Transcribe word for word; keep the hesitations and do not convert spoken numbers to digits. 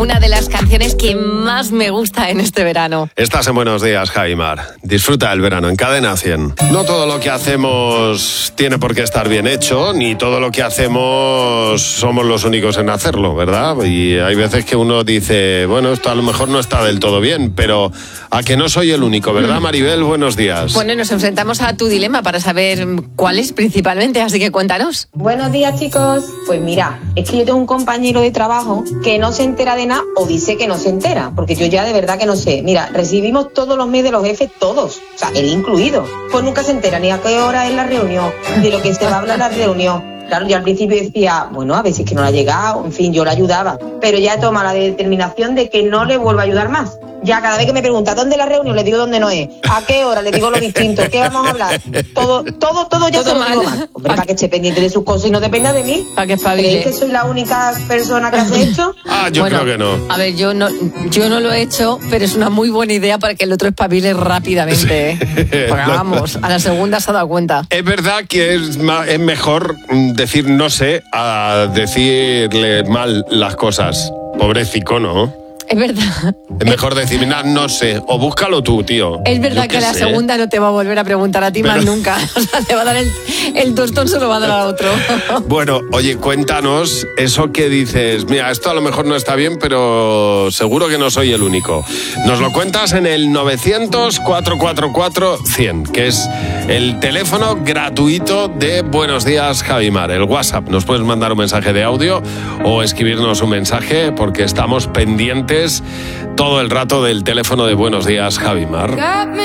una de las canciones que más me gusta en este verano. Estás en Buenos Días, Javi Mar. Disfruta el verano en Cadena cien. No todo lo que hacemos tiene por qué estar bien hecho, ni todo lo que hacemos somos los únicos en hacerlo, ¿verdad? Y hay veces que uno dice, bueno, esto a lo mejor no está del todo bien, pero a que no soy el único, ¿verdad, Maribel? Buenos días. Bueno, nos enfrentamos a tu dilema para saber cuál es principalmente, así que cuéntanos. Buenos días, chicos. Pues mira, es que yo tengo un compañero de trabajo que no se entera de nada o dice que no se entera, porque yo ya de verdad que no sé. Mira, recibimos todos los mails de los jefes, todos, o sea, él incluido. Pues nunca se entera ni a qué hora es la reunión, de lo que se va a hablar en la reunión. Claro, yo al principio decía, bueno, a veces que no le ha llegado, en fin, yo le ayudaba. Pero ya toma la determinación de que no le vuelvo a ayudar más. Ya cada vez que me pregunta dónde es la reunión, le digo dónde no es. ¿A qué hora? Le digo lo distinto. ¿Qué vamos a hablar? Todo, todo, todo ya todo se lo digo mal. Hombre, para que esté pendiente de sus cosas y no dependa de mí. Para que espabile. ¿Creéis que soy la única persona que hace esto? Ah, yo bueno, creo que no. A ver, yo no, yo no lo he hecho, pero es una muy buena idea para que el otro espabile rápidamente. Sí. Porque vamos, a la segunda se ha dado cuenta. Es verdad que es, ma- es mejor decir no sé a decirle mal las cosas. Pobrecito, ¿no? Es verdad. Es mejor decir, nah, no sé, o búscalo tú, tío. Es verdad que la sé. segunda no te va a volver a preguntar a ti Pero... más nunca. O sea, te va a dar el, el tostón, se lo va a dar a otro. Bueno, oye, cuéntanos eso que dices, mira, esto a lo mejor no está bien, pero seguro que no soy el único. Nos lo cuentas en el novecientos, cuatrocientos cuarenta y cuatro, cien, que es el teléfono gratuito de Buenos Días, Javi Mar, el WhatsApp. Nos puedes mandar un mensaje de audio o escribirnos un mensaje porque estamos pendientes todo el rato del teléfono de Buenos Días, Javi Mar.